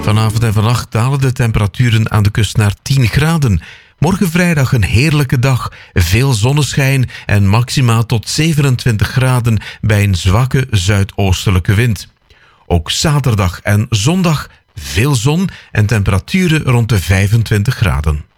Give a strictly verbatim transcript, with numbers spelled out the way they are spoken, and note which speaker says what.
Speaker 1: Vanavond en vannacht dalen de temperaturen aan de kust naar tien graden. Morgen vrijdag een heerlijke dag, veel zonneschijn en maximaal tot zevenentwintig graden bij een zwakke zuidoostelijke wind. Ook zaterdag en zondag veel zon en temperaturen rond de vijfentwintig graden.